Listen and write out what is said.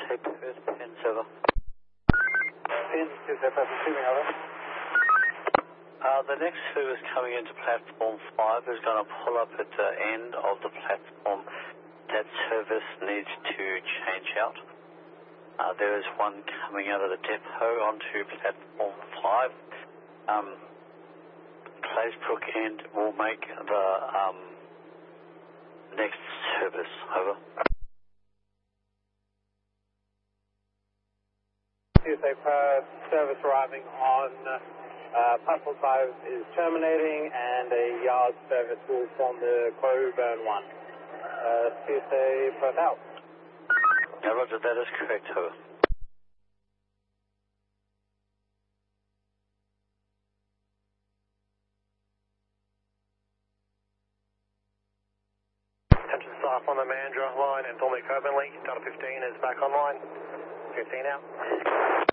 Tuesday Perth, Pens over. Pens, Tuesday Perth, receiving over. The next service coming into platform 5 is going to pull up at the end of the platform. That service needs to change out. There is one coming out of the depot onto platform 5. Claysbrook end will make the next service. Over. Tuesday Perth, service arriving on platform 5 is terminating, and a yard service will from the Coburn 1. Tuesday Perth out. Yeah, Roger, that is correct. Over. Attention staff on the Mandurah line and Thornley Coburn link. Delta 15 is back online. 15 out.